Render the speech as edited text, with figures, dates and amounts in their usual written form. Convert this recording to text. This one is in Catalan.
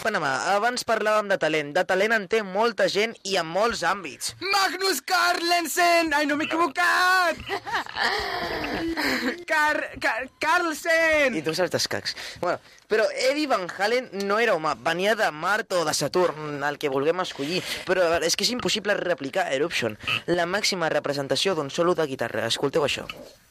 Panamà, abans parlàvem de talent. De talent en té molta gent i en molts àmbits. Magnus Carlsen! Ai, no m'he equivocat! Carlsen! I tu saps d'escacs. Bueno, però Eddie Van Halen no era humà, venia de Mart o de Saturn, el que vulguem escollir. Però és que és impossible replicar Eruption, la màxima representació d'un solo de guitarra. Escolteu això.